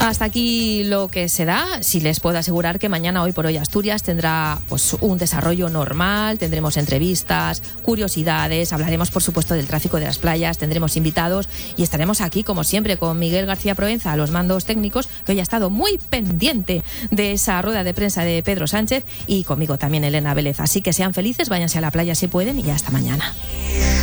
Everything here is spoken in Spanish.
Hasta aquí lo que se da. Sí les puedo asegurar que mañana, Hoy por Hoy Asturias, tendrá pues un desarrollo normal. Tendremos entrevistas, curiosidades, hablaremos por supuesto del tráfico de las playas, tendremos invitados y estaremos aquí como siempre con Miguel García Proenza a los mandos técnicos, que hoy ha estado muy pendiente de esa rueda de prensa de Pedro Sánchez, y conmigo también Elena Vélez. Así que sean felices, váyanse a la playa si pueden y hasta mañana.